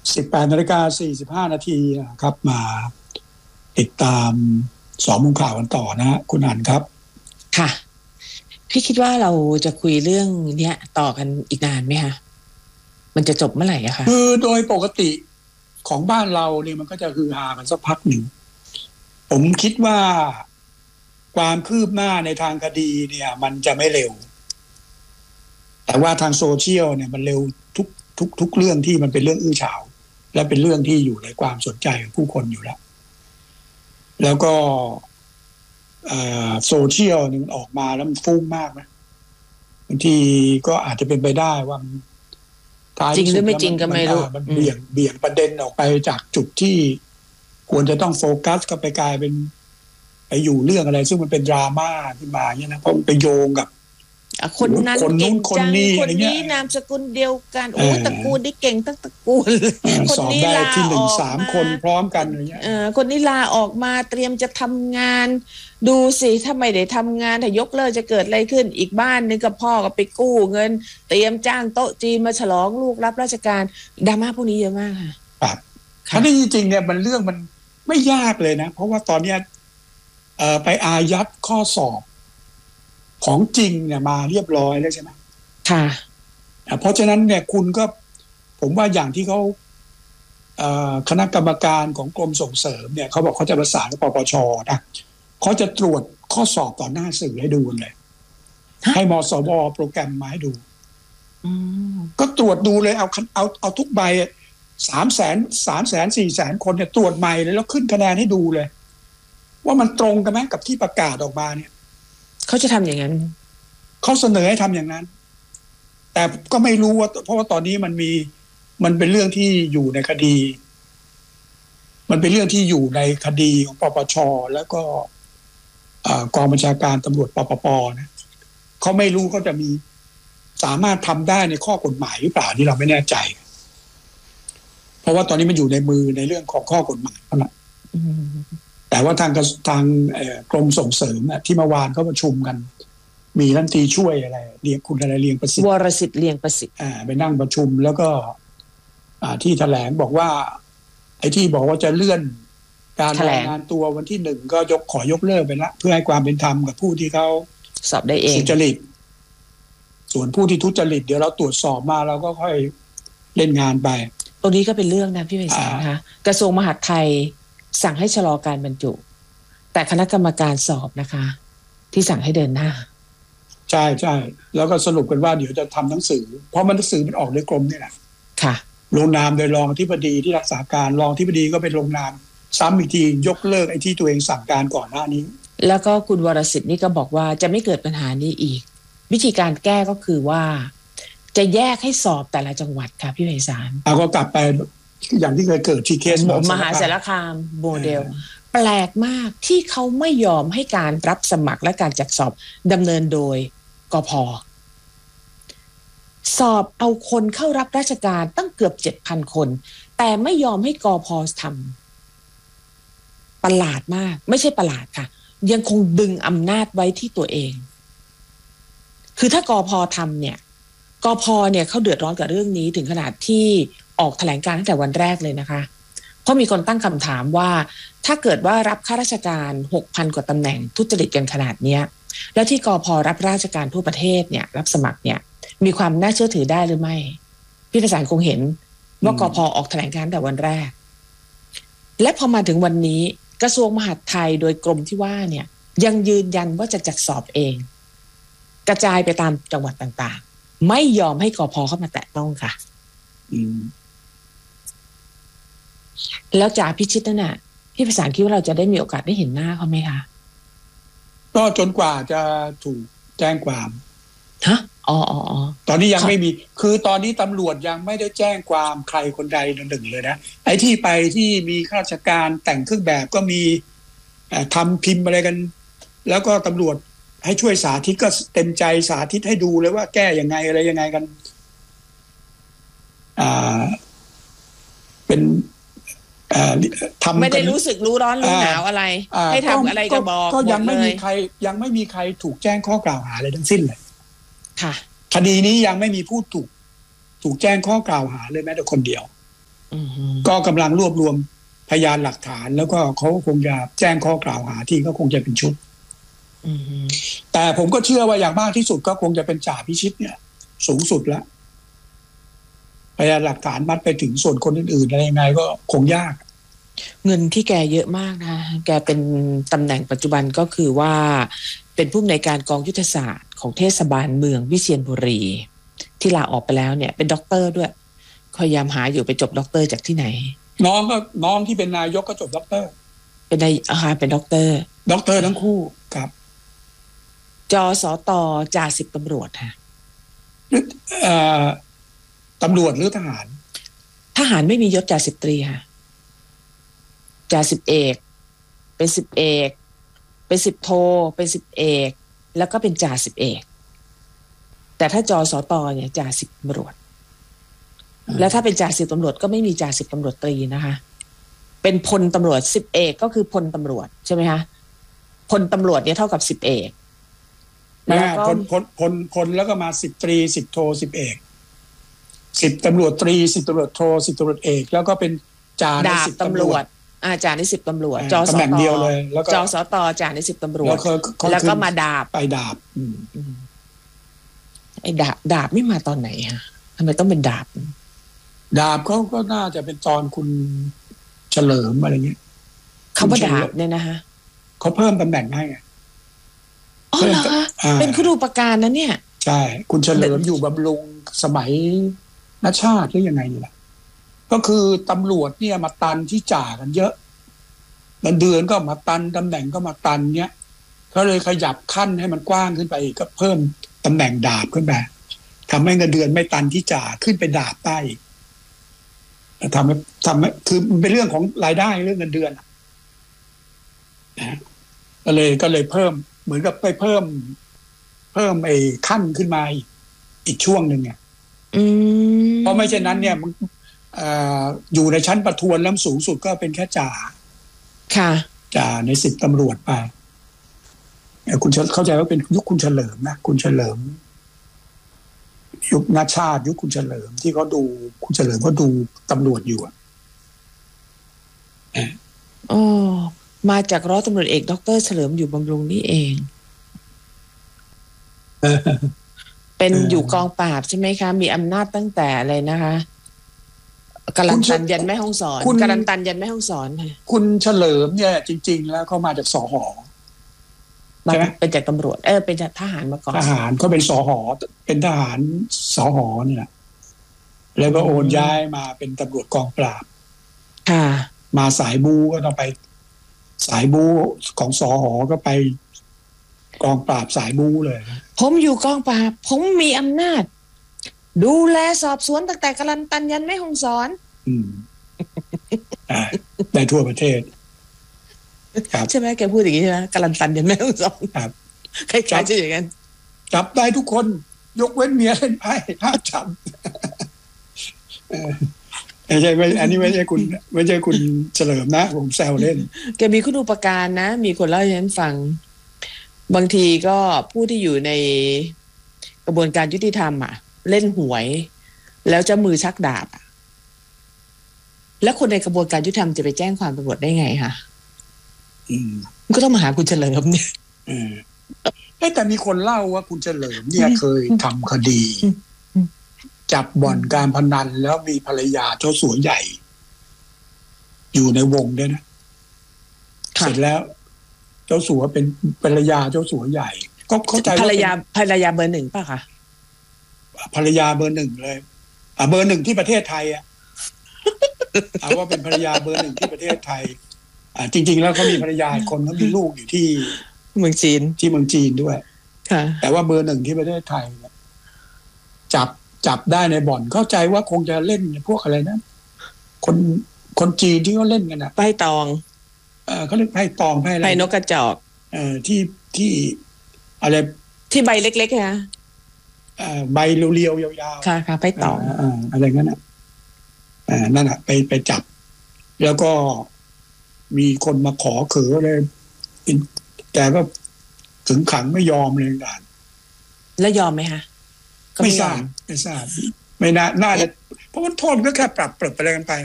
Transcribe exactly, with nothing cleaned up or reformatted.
สิบแปดนาฬิกาสี่สิบห้านาทีนะครับมาติดตามสองมุมข่าวกันต่อนะฮะคุณอันครับค่ะพี่คิดว่าเราจะคุยเรื่องเนี้ยต่อกันอีกนานไหมคะมันจะจบเมื่อไหร่อะคะคือโดยปกติของบ้านเราเนี่ยมันก็จะฮือฮากันสักพักหนึ่งผมคิดว่าความคืบหน้าในทางคดีเนี่ยมันจะไม่เร็วแต่ว่าทางโซเชียลเนี่ยมันเร็วทุกทุกทุกเรื่องที่มันเป็นเรื่องอื้อฉาวและเป็นเรื่องที่อยู่ในความสนใจของผู้คนอยู่แล้วแล้วก็โซเชียลนี่มันออกมาแล้วมันฟุ้งมากนะบางทีก็อาจจะเป็นไปได้ว่าจริงหรือไม่จริงก็ไม่รู้มันเบี่ยงเบี่ยงประเด็นออกไปจากจุดที่ควรจะต้องโฟกัสก็ไปกลายเป็นไปอยู่เรื่องอะไรซึ่งมันเป็นดราม่าขึ้นมาเนี่ยนะเพราะมันไปโยงกับคนนั้นเก่งจังคนนี้นามสกุลเดียวกันโอ้ตระกูลนี่เก่งตั้งตระกูลคนนี้ลาที่หนึ่งสามคนพร้อมกันอะไรเงี้ยคนนี้ลาออกมาเตรียมจะทำงานดูสิถ้าไม่ได้ทำงานถ้ายกเลิกจะเกิดอะไรขึ้นอีกบ้านนึงกับพ่อก็ไปกู้เงินเตรียมจ้างโต๊ะจีนมาฉลองลูกรับราชการดราม่าพวกนี้เยอะมากค่ะครับอันนี้จริงๆเนี่ยมันเรื่องมันไม่ยากเลยนะเพราะว่าตอนเนี้ยเอ่อไปอายัดข้อสอบของจริงเนี่ยมาเรียบร้อยแล้วใช่ไหมค่ะเพราะฉะนั้นเนี่ยคุณก็ผมว่าอย่างที่เขาคณะกรรมการของกรมส่งเสริมเนี่ยเขาบอกเขาจะประสานกับปปชนะเขาจะตรวจข้อสอบต่อหน้าสื่อให้ดูเลยให้มสวโปรแกรมมาให้ดูก็ตรวจดูเลยเอาเอาเอาทุกใบสามแสนสามแสนสี่แสนคนเนี่ยตรวจใหม่เลยแล้วขึ้นคะแนนให้ดูเลยว่ามันตรงกันไหมกับที่ประกาศออกมาเนี่ยเขาจะทำอย่างนั้นเขาเสนอให้ทำอย่างนั้นแต่ก็ไม่รู้ว่าเพราะว่าตอนนี้มันมีมันเป็นเรื่องที่อยู่ในคดีมันเป็นเรื่องที่อยู่ในคดีของปปชแล้วก็กองบัญชาการตำรวจปปปนะเขาไม่รู้เขาจะมีสามารถทำได้ในข้อกฎหมายหรือเปล่านี่เราไม่แน่ใจเพราะว่าตอนนี้มันอยู่ในมือในเรื่องของข้อกฎหมายเท่านั้นแต่ว่าทางทางกรมส่งเสริมที่เมื่อวานเขาประชุมกันมีรัฐมนตรีช่วยอะไรเรียงคุณอะไรเรียงประสิทธิ์วรสิทธิ์เรียงประสิทธิ์อ่าไปนั่งประชุมแล้วก็อ่าที่แถลงบอกว่าไอ้ที่บอกว่าจะเลื่อนการรายงานตัววันที่หนึ่งก็ยกขอยกเลิกไปละเพื่อให้ความเป็นธรรมกับผู้ที่เขาสอบได้เองสุจริตส่วนผู้ที่ทุจริตเดี๋ยวเราตรวจสอบมาเราก็ค่อยเล่นงานไปตรงนี้ก็เป็นเรื่องนะพี่ไพศาลนะคะกระทรวงมหาดไทยสั่งให้ชะลอการบรรจุแต่คณะกรรมการสอบนะคะที่สั่งให้เดินหน้าใช่ใช่แล้วก็สรุปกันว่าเดี๋ยวจะทำหนังสือเพราะมันหนังสือมันออกโดยกรมนี่แหละค่ะลงนามโดยรองอธิบดีที่รักษาการรองอธิบดีก็เป็นลงนามซ้ำอีกทียกเลิกไอ้ที่ตัวเองสั่งการก่อนหน้านี้แล้วก็คุณวรสิทธิ์นี่ก็บอกว่าจะไม่เกิดปัญหานี้อีกวิธีการแก้ก็คือว่าจะแยกให้สอบแต่ละจังหวัดค่ะพี่ไพศาลเอาก็กลับไปอย่างที่เคยเกิดที่เคสมหาสารคามโมเดลแปลกมากที่เขาไม่ยอมให้การรับสมัครและการจัดสอบดำเนินโดยกพ.สอบเอาคนเข้ารับราชการตั้งเกือบ เจ็ดพัน คนแต่ไม่ยอมให้กพ.ทำประหลาดมากไม่ใช่ประหลาดค่ะยังคงดึงอำนาจไว้ที่ตัวเองคือถ้ากพ.ทำเนี่ยกพ.เนี่ยเขาเดือดร้อนกับเรื่องนี้ถึงขนาดที่ออกแถลงการตั้งแต่วันแรกเลยนะคะเพราะมีคนตั้งคำถามว่าถ้าเกิดว่ารับข้าราชการ หกพัน กว่าตำแหน่งทุจริตกันขนาดเนี้ยแล้วที่กพ.รับราชการทั่วประเทศเนี่ยรับสมัครเนี่ยมีความน่าเชื่อถือได้หรือไม่พี่ประสานคงเห็นว่ากพ.ออกแถลงการแต่วันแรกและพอมาถึงวันนี้กระทรวงมหาดไทยโดยกรมที่ว่าเนี่ยยังยืนยันว่าจะจัดสอบเองกระจายไปตามจังหวัดต่างๆไม่ยอมให้กพ.เข้ามาแตะต้องค่ะแล้วจ่าพิชิตนั่นน่ะพี่ประสานคิดว่าเราจะได้มีโอกาสได้เห็นหน้าเขาไหมคะก็จนกว่าจะถูกแจ้งความฮะอ๋ออ๋อตอนนี้ยังไม่มีคือตอนนี้ตำรวจยังไม่ได้แจ้งความใครคนใดหนึ่งเลยนะไอ้ที่ไปที่มีข้าราชการแต่งเครื่องแบบก็มีทำพิมพ์อะไรกันแล้วก็ตำรวจให้ช่วยสาธิตก็เต็มใจสาธิตให้ดูเลยว่าแก้ยังไงอะไรยังไงกันอ่าเป็นทำไม่ได้รู้สึกรู้ร้อนรู้หนาวอะไรให้ทำอะไรก็บอกก็ยังไม่มีใครยังไม่มีใครถูกแจ้งข้อกล่าวหาอะไรทั้งสิ้นเลยค่ะคดีนี้ยังไม่มีผู้ถูกถูกแจ้งข้อกล่าวหาเลยแม้แต่คนเดียวอือฮึก็กำลังรวบรวมพยานหลักฐาน แล้วก็เขาคงจะแจ้งข้อกล่าวหาที่ก็คงจะเป็นชุดอือฮึแต่ผมก็เชื่อว่าอย่างมากที่สุดก็คงจะเป็นจ่าพิชิตเนี่ย สูงสุดแล้วพยานหลักฐานมัดไปถึงส่วนคนอื่นๆอะไรยังไงก็คงยากเงินที่แกเยอะมากนะแกเป็นตำแหน่งปัจจุบันก็คือว่าเป็นผู้อำนวยการกองยุทธศาสตร์ของเทศบาลเมืองวิเชียรบุรีที่ลาออกไปแล้วเนี่ยเป็นด็อกเตอร์ด้วยพยายามหาอยู่ไปจบด็อกเตอร์จากที่ไหนน้องก็น้องที่เป็นนายกก็จบด็อกเตอร์เป็นนายอาหารเป็นด็อกเตอร์ด็อกเตอร์ทั้งคู่ครับจสตจ่าสิบตำรวจค่ะเอ่อตำรวจหรือทหารทหารไม่มียศจ่าสิบตรีค่ะจ่าสิบเอกเป็นสิบเอกเป็นสิบโทเป็นสิบเอกแล้วก็เป็นจ่าสิบเอกแต่ถ้าจสตเนี่ยจ่าสิบตำรวจแล้วถ้าเป็นจ่าสิบตำรวจก็ไม่มีจ่าสิบตำรวจตรีนะคะเป็นพลตำรวจสิบเอกก็คือพลตำรวจใช่ไหมคะพลตำรวจเนี่ยเท่ากับสิบเอกแล้วก็พลพลพลพลแล้วก็มาสิบตรีสิบโทสิบเอกสิบตำรวจตรีสิบตำรวจโทสิบตำรวจเอกแล้วก็เป็นจ่าในสิบตำรวจอาจารย์ในสิบตำรวจจสตเดียวเลยแล้วก็จสตจ่าในสิบตำรวจแล้วก็มาดาบไปดาบไอ้ดาบดาบไม่มาตอนไหนฮะทำไมต้องเป็นดาบดาบเขาก็น่าจะเป็นตอนคุณเฉลิมอะไรเงี้ยคำว่าดาบเนี่ยนะฮะเขาเพิ่มตำแหน่งให้ไงอ๋อเหรอคะเป็นคุณูปการนะเนี่ยใช่คุณเฉลิมอยู่บำรุงสมัยนชาติหรือยังไงนี่แหละก็คือตำรวจเนี่ยมาตันที่จ่ากันเยอะเงินเดือนก็มาตันตำแหน่งก็มาตันเนี้ยเขาเลยขยับขั้นให้มันกว้างขึ้นไปก็เพิ่มตำแหน่งดาบขึ้นไปทำให้เงินเดือนไม่ตันที่จ่าขึ้นไปดาบใต้ทำให้ทำให้คือมันเป็นเรื่องของรายได้เรื่องเงินเดือนนะก็เลยก็เลยเพิ่มเหมือนกับไปเพิ่มเพิ่มไอ้ขั้นขึ้นมาอีกช่วงหนึ่งไงเพราะไม่เช่นนั้นเนี่ยมันอยู่ในชั้นประทวนแล้วสูงสุดก็เป็นแค่จ่าค่ะจ่าในสิบตำรวจไปคุณเข้าใจว่าเป็นยุคคุณเฉลิมนะคุณเฉลิมยุคนาชาติยุคคุณเฉลิมที่เขาดูคุณเฉลิมเขาดูตำรวจอยู่อ่ะอ๋อมาจากร้อยตำรวจเอกดรเฉลิมอยู่บำรุงนี่เองเป็นอยู่กองปราบใช่ไหมคะมีอำนาจตั้งแต่อะไรนะคะกาลันตันยันแม่ฮ่องสอนกาลันตันยันแม่ฮ่องสอนค่ะคุณเฉลิมเนี่ยจริงๆแล้วเขามาจากสห. ใช่ไหมเป็นจากตำรวจเออเป็นจากทหารมาก่อนทหารเขาเป็นสห.เป็นทหารสห.นี่แหละแล้วก็โอนย้ายมาเป็นตำรวจกองปราบค่ะมาสายบูก็ต้องไปสายบูของสห.ก็ไปกองปราบสายบูเลยผมอยู่กองปราบผมมีอำนาจดูแลสอบสวนตั้งแต่กาลันตันยันแม่ฮ่องสอนอืมอ่าได้ทั่วประเทศใช่ไหมแกพูดอย่างนี้ใช่ไหมกาลันตันยันแม่ฮ่องสอนครับใครๆจะอย่างนั้นจับได้ทุกคนยกเว้นเมียเล่นไพ่ห้ามจับไม่ใช่ไม่อันนี้ไม่ใช่คุณไม่ใช่คุณเฉลิมนะผมแซวเล่นแกมีคุณูปการนะมีคนเล่าให้ฉันฟังบางทีก็ผู้ที่อยู่ในกระบวนการยุติธรรมอ่ะเล่นหวยแล้วจะมือชักดาบแล้วคนในกระบวนการยุติธรรมจะไปแจ้งความตำรวจได้ไงคะมันก็ต้องมาหาคุณเฉลิมเนี่ยแต่มีคนเล่าว่าคุณเฉลิมเนี่ยเคยทำคดีจับบ่อนการพนันแล้วมีภรรยาเจ้าสัวใหญ่อยู่ในวงด้วยนะเสร็จแล้วเจ้าสัวเป็นภรรยาเจ้าสัวใหญ่ก็เข้าใจภรรยาภรรยาเบอร์หนึ่งป่ะคะภรรยาเบอร์หนึ่งเลยอ่าเบอร์หนึ่งที่ประเทศไทยอ่ะเอาว่าเป็นภรรยาเบอร์หนึ่งที่ประเทศไทยอ่าจริงๆแล้วเขามีภรรยาคนเขามีลูกอยู่ที่เมืองจีนที่เมืองจีนด้วยค่ะแต่ว่าเบอร์หนึ่งที่ประเทศไทยจับจับได้ในบ่อนเข้าใจว่าคงจะเล่นพวกอะไรนะคนคนจีนที่เขาเล่นกันอ่ะไพ่ตองเออเขาเรียกไพ่ตองไพ่อะไรไพ่นกกระจอกเออที่ที่อะไรที่ใบเล็กๆนะเอ่อใบเรียวๆยาวๆค่ะค่ะไพ่ตองอ่าอะไรงั้นน่ะอ่านั่นน่ะไปไปจับแล้วก็มีคนมาขอเขอเลยแต่ก็ถึงขังไม่ยอมเลยด่านแล้วยอมไหมคะไม่ทราบไม่ทราบไม่น่าน่าจะเพราะว่าโทษก็แค่ปรับปรับอะไรกันไป